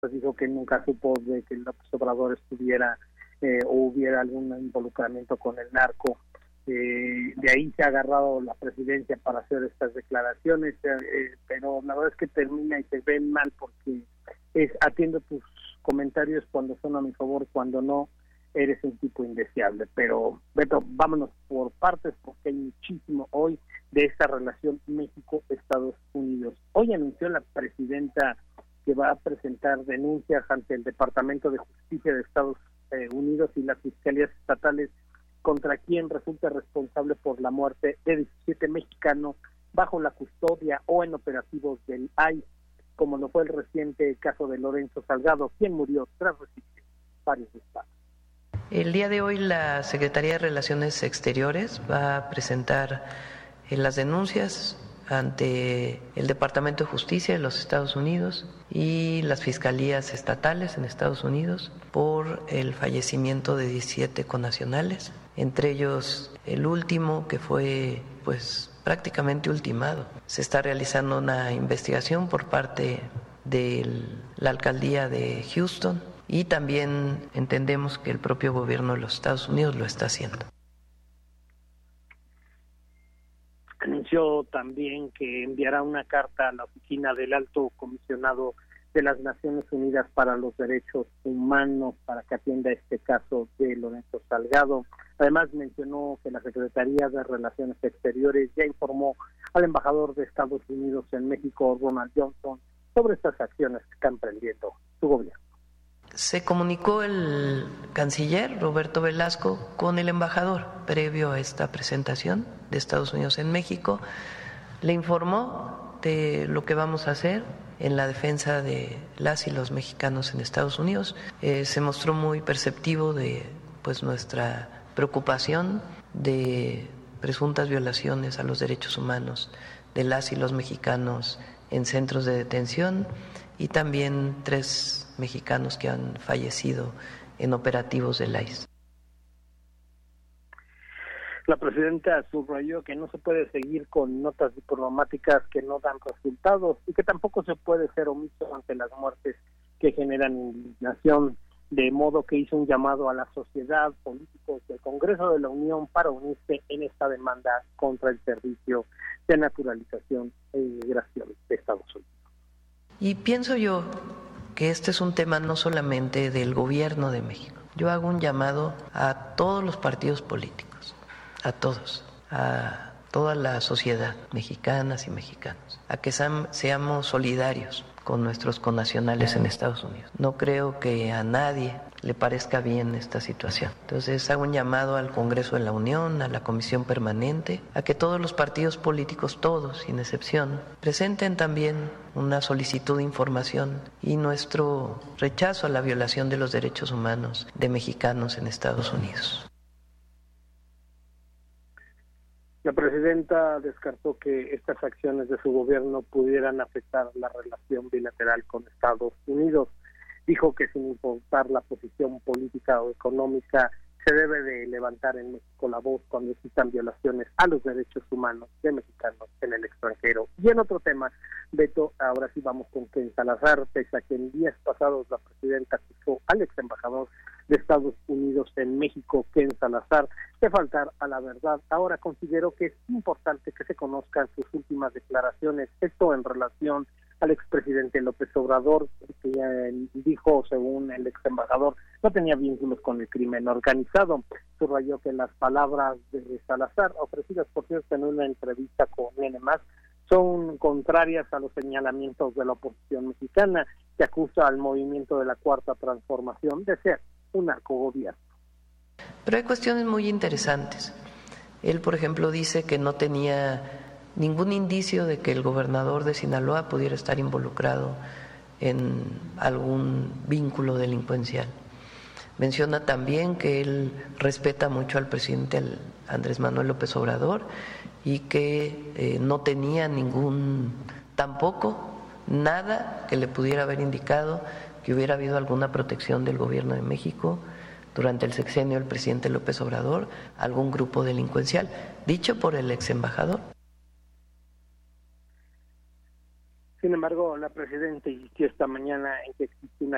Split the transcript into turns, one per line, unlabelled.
pues dijo que nunca supo de que López Obrador estuviera o hubiera algún involucramiento con el narco. De ahí se ha agarrado la presidencia para hacer estas declaraciones, pero la verdad es que termina y se ve mal porque atiendo tus comentarios cuando son a mi favor, cuando no, eres un tipo indeseable. Pero Beto, vámonos por partes porque hay muchísimo hoy de esta relación México-Estados Unidos. Hoy anunció la presidenta que va a presentar denuncias ante el Departamento de Justicia de Estados Unidos y las fiscalías estatales contra quien resulta responsable por la muerte de 17 mexicanos bajo la custodia o en operativos del ICE, como lo fue el reciente caso de Lorenzo Salgado, quien murió tras recibir varios disparos.
El día de hoy la Secretaría de Relaciones Exteriores va a presentar las denuncias ante el Departamento de Justicia de los Estados Unidos y las fiscalías estatales en Estados Unidos por el fallecimiento de 17 connacionales, entre ellos el último que fue prácticamente ultimado. Se está realizando una investigación por parte de la alcaldía de Houston y también entendemos que el propio gobierno de los Estados Unidos lo está haciendo.
Anunció también que enviará una carta a la oficina del Alto Comisionado de las Naciones Unidas para los Derechos Humanos para que atienda este caso de Lorenzo Salgado. Además mencionó que la Secretaría de Relaciones Exteriores ya informó al embajador de Estados Unidos en México, Ronald Johnson, sobre estas acciones que está emprendiendo su gobierno.
Se comunicó el canciller Roberto Velasco con el embajador previo a esta presentación de Estados Unidos en México. Le informó de lo que vamos a hacer en la defensa de las y los mexicanos en Estados Unidos. Se mostró muy perceptivo de nuestra preocupación de presuntas violaciones a los derechos humanos de las y los mexicanos en centros de detención y también 3 mexicanos que han fallecido en operativos del ICE.
La presidenta subrayó que no se puede seguir con notas diplomáticas que no dan resultados y que tampoco se puede ser omiso ante las muertes que generan indignación, de modo que hizo un llamado a la sociedad, políticos del Congreso de la Unión para unirse en esta demanda contra el Servicio de Naturalización e Inmigración de Estados Unidos.
Y pienso yo que este es un tema no solamente del gobierno de México. Yo hago un llamado a todos los partidos políticos, a todos, a toda la sociedad, mexicanas y mexicanos, a que seamos solidarios con nuestros connacionales en Estados Unidos. No creo que a nadie le parezca bien esta situación. Entonces hago un llamado al Congreso de la Unión, a la Comisión Permanente, a que todos los partidos políticos, todos sin excepción, presenten también una solicitud de información y nuestro rechazo a la violación de los derechos humanos de mexicanos en Estados Unidos.
La presidenta descartó que estas acciones de su gobierno pudieran afectar la relación bilateral con Estados Unidos. Dijo que sin importar la posición política o económica, se debe de levantar en México la voz cuando existan violaciones a los derechos humanos de mexicanos en el extranjero. Y en otro tema, Beto, ahora sí vamos con Ken Salazar, pese a que en días pasados la presidenta acusó al ex embajador de Estados Unidos en México, Ken Salazar, de faltar a la verdad. Ahora considero que es importante que se conozcan sus últimas declaraciones, esto en relación al expresidente López Obrador, que dijo, según el ex embajador, no tenía vínculos con el crimen organizado. Subrayó que las palabras de Salazar, ofrecidas por cierto en una entrevista con N+, son contrarias a los señalamientos de la oposición mexicana, que acusa al movimiento de la Cuarta Transformación de ser un narcogobierno.
Pero hay cuestiones muy interesantes. Él, por ejemplo, dice que no tenía ningún indicio de que el gobernador de Sinaloa pudiera estar involucrado en algún vínculo delincuencial. Menciona también que él respeta mucho al presidente Andrés Manuel López Obrador y que no tenía tampoco nada que le pudiera haber indicado que hubiera habido alguna protección del gobierno de México durante el sexenio del presidente López Obrador, algún grupo delincuencial, dicho por el ex embajador.
Sin embargo, la presidenta insistió esta mañana en que existe una